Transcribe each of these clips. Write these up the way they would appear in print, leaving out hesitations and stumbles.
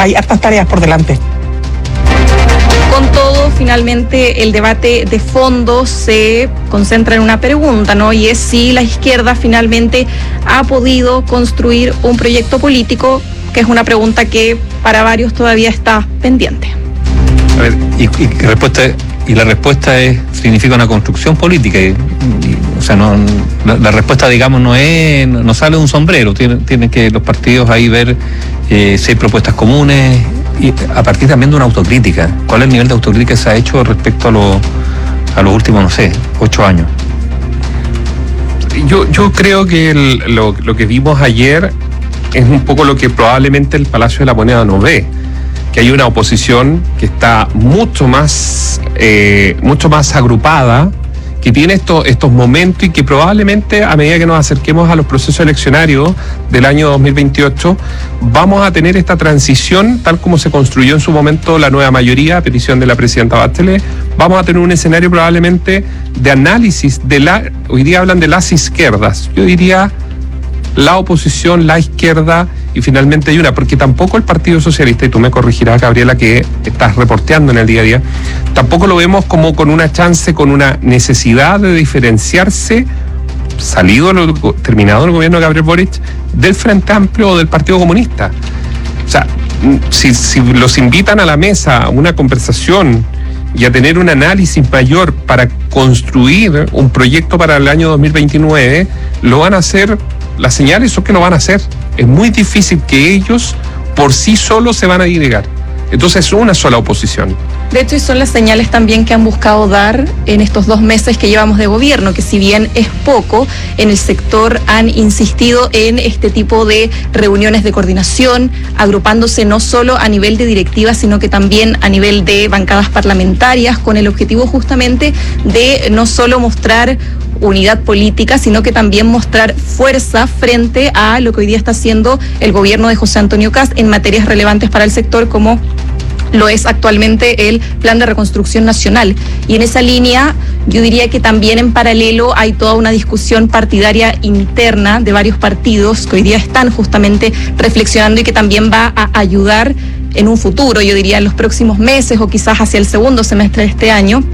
hay hartas tareas por delante. Con todo, finalmente el debate de fondo se concentra en una pregunta, ¿no? Y es si la izquierda finalmente ha podido construir un proyecto político, que es una pregunta que para varios todavía está pendiente. A ver, la respuesta significa una construcción política. O sea, la respuesta, digamos, no sale de un sombrero. Tienen que los partidos ahí ver si hay propuestas comunes, y a partir también de una autocrítica. ¿Cuál es el nivel de autocrítica que se ha hecho respecto a los últimos, 8 años? Yo creo que lo que vimos ayer es un poco lo que probablemente el Palacio de la Moneda no ve, que hay una oposición que está mucho más agrupada, que tiene estos momentos y que probablemente a medida que nos acerquemos a los procesos eleccionarios del año 2028 vamos a tener esta transición tal como se construyó en su momento la nueva mayoría a petición de la presidenta Bachelet. Vamos a tener un escenario probablemente de análisis hoy día hablan de las izquierdas, yo diría la oposición, la izquierda y finalmente hay una, porque tampoco el Partido Socialista, y tú me corregirás, Gabriela, que estás reporteando en el día a día, tampoco lo vemos como con una chance, con una necesidad de diferenciarse, terminado el gobierno de Gabriel Boric, del Frente Amplio o del Partido Comunista. O sea, si los invitan a la mesa a una conversación y a tener un análisis mayor para construir un proyecto para el año 2029, lo van a hacer. Las señales son que lo van a hacer. Es muy difícil que ellos por sí solos se van a delegar. Entonces es una sola oposición. De hecho, y son las señales también que han buscado dar en estos 2 meses que llevamos de gobierno, que si bien es poco, en el sector han insistido en este tipo de reuniones de coordinación, agrupándose no solo a nivel de directiva, sino que también a nivel de bancadas parlamentarias, con el objetivo justamente de no solo mostrar unidad política, sino que también mostrar fuerza frente a lo que hoy día está haciendo el gobierno de José Antonio Kast en materias relevantes para el sector, como lo es actualmente el Plan de Reconstrucción Nacional. Y en esa línea, yo diría que también en paralelo hay toda una discusión partidaria interna de varios partidos que hoy día están justamente reflexionando y que también va a ayudar en un futuro, yo diría en los próximos meses o quizás hacia el segundo semestre de este año,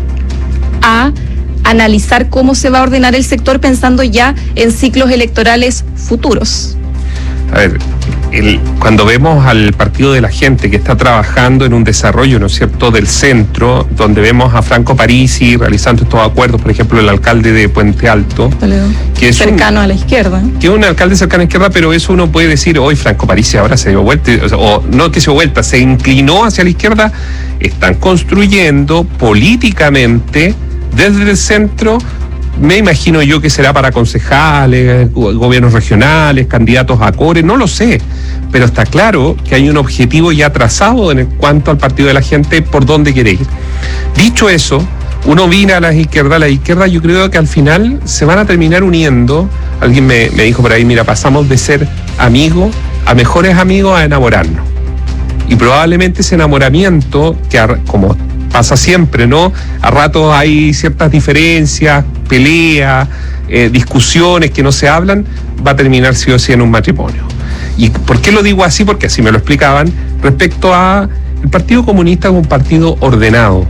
a analizar cómo se va a ordenar el sector pensando ya en ciclos electorales futuros. A ver, cuando vemos al Partido de la Gente que está trabajando en un desarrollo, ¿no es cierto?, del centro, donde vemos a Franco Parisi realizando estos acuerdos, por ejemplo, el alcalde de Puente Alto, que es cercano a la izquierda. Que es un alcalde cercano a la izquierda, pero eso uno puede decir, hoy Franco Parisi ahora se dio vuelta, o no que se dio vuelta, se inclinó hacia la izquierda. Están construyendo políticamente desde el centro. Me imagino yo que será para concejales, gobiernos regionales, candidatos a core, no lo sé, pero está claro que hay un objetivo ya trazado en cuanto al Partido de la Gente por dónde quiere ir. Dicho eso, uno mira a la izquierda yo creo que al final se van a terminar uniendo. Alguien me dijo por ahí, mira, pasamos de ser amigos a mejores amigos a enamorarnos. Y probablemente ese enamoramiento, que como pasa siempre, ¿no? A ratos hay ciertas diferencias, peleas, discusiones que no se hablan, va a terminar sí o sí en un matrimonio. ¿Y por qué lo digo así? Porque así me lo explicaban respecto a el Partido Comunista como un partido ordenado.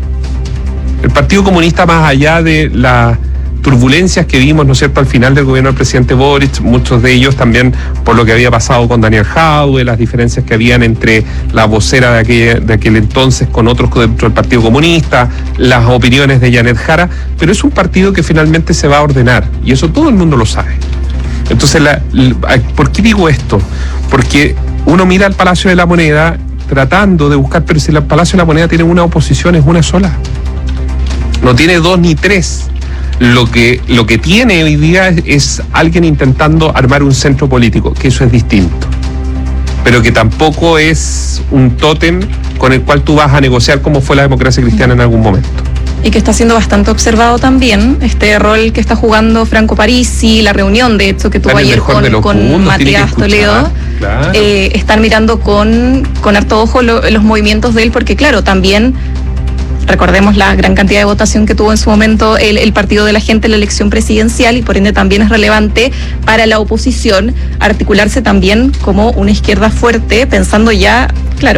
El Partido Comunista, más allá de las turbulencias que vimos, ¿no es cierto?, al final del gobierno del presidente Boric, muchos de ellos también por lo que había pasado con Daniel Jadwe, las diferencias que habían entre la vocera de aquel entonces con otros dentro del Partido Comunista, las opiniones de Janet Jara, pero es un partido que finalmente se va a ordenar, y eso todo el mundo lo sabe. Entonces, ¿por qué digo esto? Porque uno mira al Palacio de la Moneda tratando de buscar, pero si el Palacio de la Moneda tiene una oposición, es una sola. No tiene 2 ni 3. Lo que tiene hoy día es alguien intentando armar un centro político, que eso es distinto, pero que tampoco es un tótem con el cual tú vas a negociar como fue la democracia cristiana en algún momento. Y que está siendo bastante observado también, este rol que está jugando Franco Parisi, la reunión de hecho que tuvo ayer con Matías Toledo. Claro. Están mirando con harto ojo los movimientos de él, porque claro, también recordemos la gran cantidad de votación que tuvo en su momento el Partido de la Gente en la elección presidencial, y por ende también es relevante para la oposición articularse también como una izquierda fuerte, pensando ya, claro,